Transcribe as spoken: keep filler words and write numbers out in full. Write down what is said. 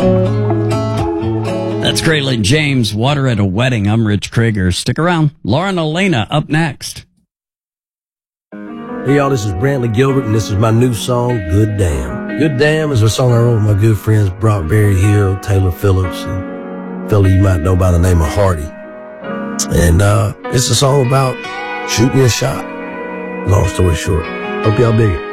That's Grayling James, Water at a Wedding. I'm Rich Krieger. Stick around. Lauren Elena up next. Hey y'all, this is Brantley Gilbert, and this is my new song, Good Damn. Good Damn is a song I wrote with my good friends Brock Berry Hill, Taylor Phillips, and a fella you might know by the name of Hardy. And uh, it's a song about shooting your shot. Long story short. Hope y'all dig it.